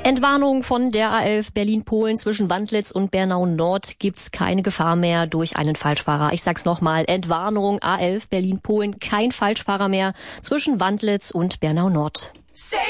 Entwarnung von der A11 Berlin-Polen zwischen Wandlitz und Bernau-Nord, gibt's keine Gefahr mehr durch einen Falschfahrer. Ich sag's nochmal, Entwarnung A11 Berlin-Polen, kein Falschfahrer mehr zwischen Wandlitz und Bernau-Nord.